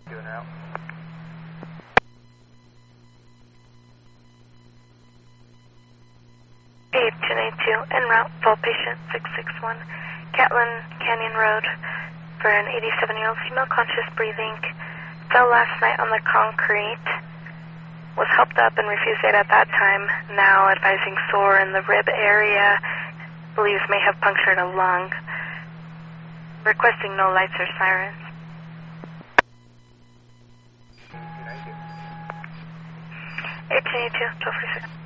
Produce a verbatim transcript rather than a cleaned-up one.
Doing out. eight ten eighty-two, en route, full patient six six one, Catlin Canyon Road, for an eighty-seven-year-old female conscious breathing, fell last night on the concrete, was helped up and refused aid at that time, now advising sore in the rib area, believes may have punctured a lung, requesting no lights or sirens. eight ten eighty-two, twelve forty-six.